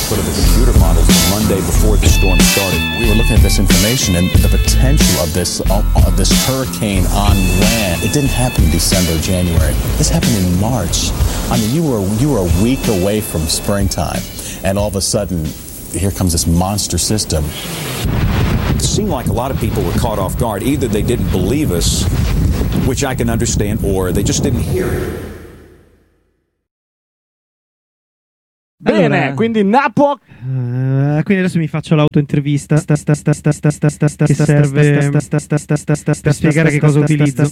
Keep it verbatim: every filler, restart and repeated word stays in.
output of the computer models the Monday before the storm started. We were looking at this information and the potential of this of this hurricane on land. It didn't happen in December or January. This happened in March. I mean, you were you were a week away from springtime, and all of a sudden, here comes this monster system. It seemed like a lot of people were caught off guard. Either they didn't believe us, which I can understand, or they just didn't hear it. Bene, Allora, quindi Napo. Uh, quindi adesso mi faccio l'autointervista sta, sta, sta, sta, sta, sta, sta, sta, che serve per spiegare che cosa utilizzo.